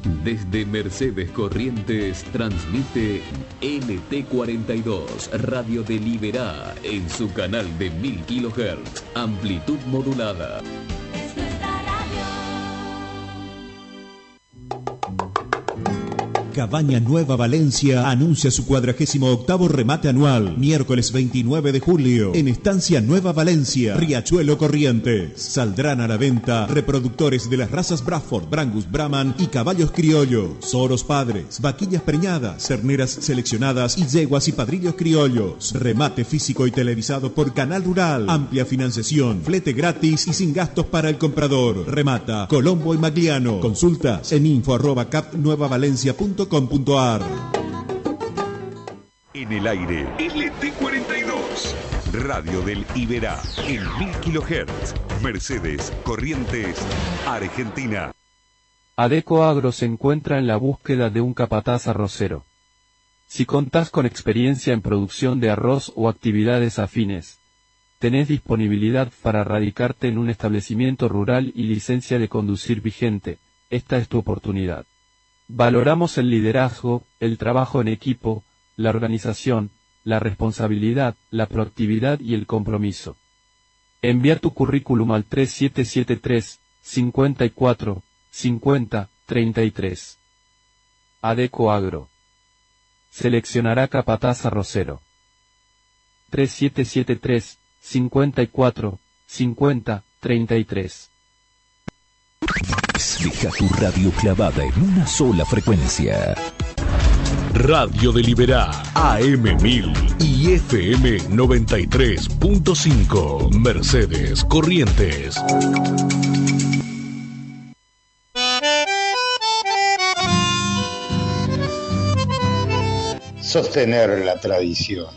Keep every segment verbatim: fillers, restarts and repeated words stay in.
Desde Mercedes Corrientes transmite L T cuarenta y dos, Radio de Liberá, en su canal de mil kilohertz, amplitud modulada. Cabaña Nueva Valencia anuncia su cuadragésimo octavo remate anual, miércoles veintinueve de julio, en Estancia Nueva Valencia, Riachuelo Corrientes. Saldrán a la venta reproductores de las razas Bradford, Brangus, Brahman y caballos criollos, oros padres, vaquillas preñadas, terneras seleccionadas y yeguas y padrillos criollos. Remate físico y televisado por Canal Rural. Amplia financiación, flete gratis y sin gastos para el comprador. Remata Colombo y Magliano. Consultas en info arroba cap nueva valencia punto com punto ar. En el aire, L T cuarenta y dos, Radio del Iberá, en mil kilohertz, Mercedes, Corrientes, Argentina. Adeco Agro se encuentra en la búsqueda de un capataz arrocero. Si contás con experiencia en producción de arroz o actividades afines, tenés disponibilidad para radicarte en un establecimiento rural y licencia de conducir vigente, esta es tu oportunidad. Valoramos el liderazgo, el trabajo en equipo, la organización, la responsabilidad, la proactividad y el compromiso. Envía tu currículum al tres siete siete tres, cincuenta y cuatro, cincuenta, treinta y tres. Adeco Agro. Seleccionará capataz arrocero. tres siete siete tres, cincuenta y cuatro, cincuenta, treinta y tres. Deja tu radio clavada en una sola frecuencia. Radio de Liberá, A M mil y F M noventa y tres punto cinco, Mercedes Corrientes. Sostener la tradición.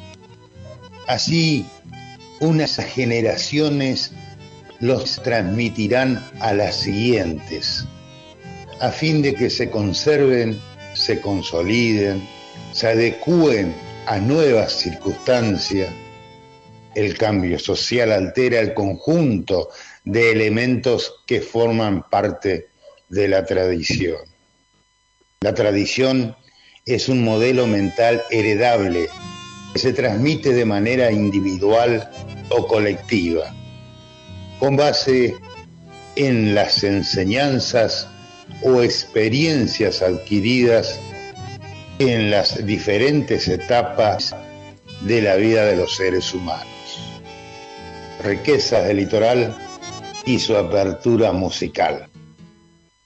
Así, unas generaciones los transmitirán a las siguientes, a fin de que se conserven, se consoliden, se adecúen a nuevas circunstancias. El cambio social altera el conjunto de elementos que forman parte de la tradición. La tradición es un modelo mental heredable que se transmite de manera individual o colectiva, con base en las enseñanzas o experiencias adquiridas en las diferentes etapas de la vida de los seres humanos. Riquezas del Litoral y su apertura musical.